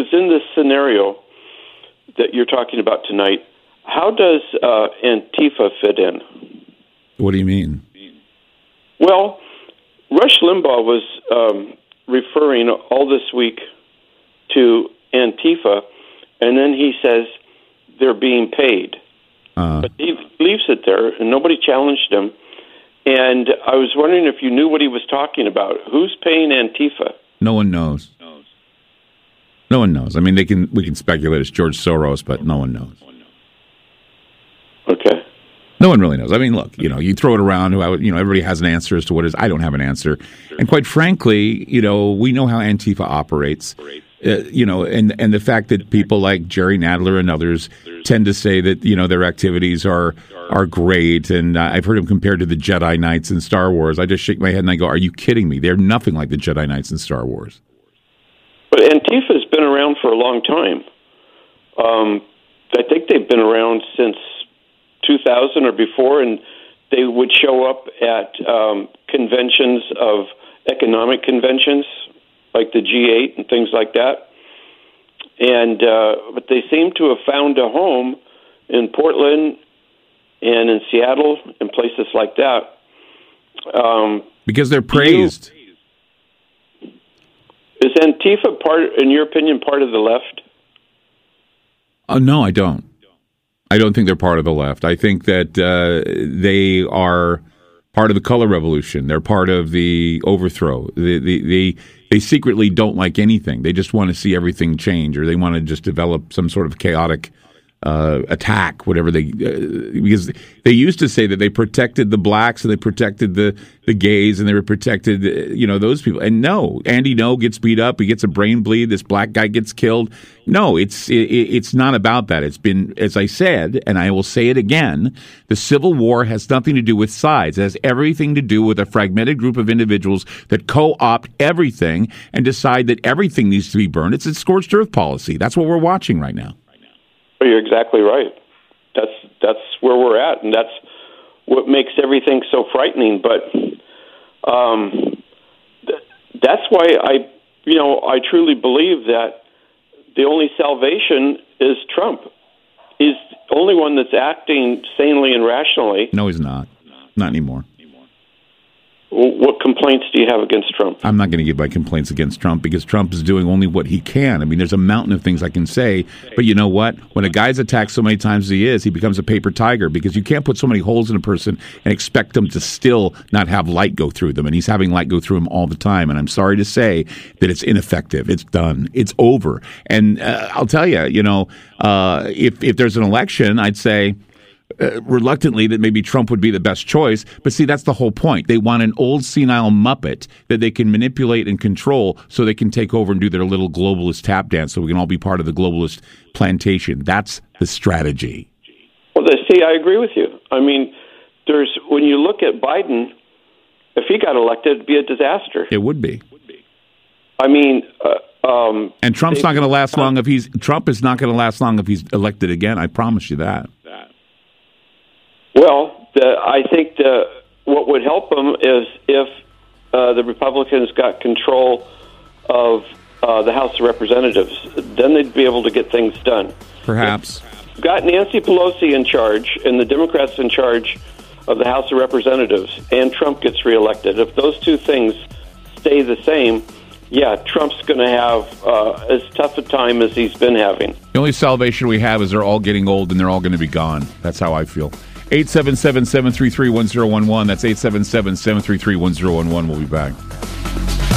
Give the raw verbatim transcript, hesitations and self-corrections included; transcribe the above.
in this scenario that you're talking about tonight, how does uh, Antifa fit in? What do you mean? Well, Rush Limbaugh was um, referring all this week to Antifa, and then he says they're being paid. Uh, but he leaves it there, and nobody challenged him. And I was wondering if you knew what he was talking about. Who's paying Antifa? No one knows. No one knows. I mean, they can. We can speculate it's George Soros, but no one knows. Okay. No one really knows. I mean, look, you know, you throw it around. You know, everybody has an answer as to what it is. I don't have an answer. And quite frankly, you know, we know how Antifa operates. Uh, you know, and and the fact that people like Jerry Nadler and others tend to say that, you know, their activities are are great. And I've heard them compared to the Jedi Knights in Star Wars. I just shake my head and I go, are you kidding me? They're nothing like the Jedi Knights in Star Wars. But Antifa's been around for a long time. Um, I think they've been around since two thousand or before, and they would show up at um, conventions of economic conventions, like the G eight and things like that. And uh, but they seem to have found a home in Portland and in Seattle and places like that. Um, because they're praised. You, is Antifa part, in your opinion, part of the left? Uh, no, I don't. I don't think they're part of the left. I think that uh, they are part of the color revolution. They're part of the overthrow. They, they, they, they secretly don't like anything. They just want to see everything change, or they want to just develop some sort of chaotic uh, attack, whatever they, uh, because they used to say that they protected the blacks and they protected the, the gays and they were protected, uh, you know, those people. And no, Andy No gets beat up. He gets a brain bleed. This black guy gets killed. No, it's, it, it's not about that. It's been, as I said, and I will say it again, the Civil War has nothing to do with sides. It has everything to do with a fragmented group of individuals that co-opt everything and decide that everything needs to be burned. It's a scorched earth policy. That's what we're watching right now. Well, you're exactly right. That's that's where we're at, and that's what makes everything so frightening. But um, th- that's why I, you know, I truly believe that the only salvation is Trump. He's the only one that's acting sanely and rationally. No, he's not. Not anymore. What complaints do you have against Trump? I'm not going to give my complaints against Trump because Trump is doing only what he can. I mean, there's a mountain of things I can say, but you know what? When a guy's attacked so many times as he is, he becomes a paper tiger because you can't put so many holes in a person and expect them to still not have light go through them, and he's having light go through him all the time, and I'm sorry to say that it's ineffective. It's done. It's over. And uh, I'll tell you, you know, uh, if, if there's an election, I'd say, Uh, reluctantly that maybe Trump would be the best choice. But see, that's the whole point. They want an old senile Muppet that they can manipulate and control so they can take over and do their little globalist tap dance so we can all be part of the globalist plantation. That's the strategy. Well, see, I agree with you. I mean, there's when you look at Biden, if he got elected, it'd be a disaster. It would be. I mean... Uh, um, and Trump's not going to last long if he's... Trump is not going to last long if he's elected again. I promise you that. Well, the, I think the, what would help them is if uh, the Republicans got control of uh, the House of Representatives. Then they'd be able to get things done. Perhaps. If got Nancy Pelosi in charge and the Democrats in charge of the House of Representatives and Trump gets reelected, if those two things stay the same, yeah, Trump's going to have uh, as tough a time as he's been having. The only salvation we have is they're all getting old and they're all going to be gone. That's how I feel. eight seven seven, seven three three, one zero one one. That's eight seven seven, seven three three, one zero one one. We'll be back.